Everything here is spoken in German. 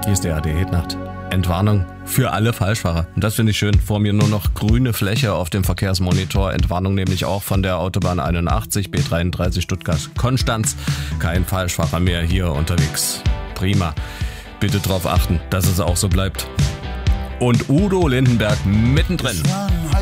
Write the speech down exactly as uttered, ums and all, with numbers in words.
Hier ist die A R D-Hitnacht. Entwarnung für alle Falschfahrer. Und das finde ich schön. Vor mir nur noch grüne Fläche auf dem Verkehrsmonitor. Entwarnung nämlich auch von der Autobahn einundachtzig, B dreiunddreißig Stuttgart-Konstanz. Kein Falschfahrer mehr hier unterwegs. Prima. Bitte darauf achten, dass es auch so bleibt. Und Udo Lindenberg mittendrin.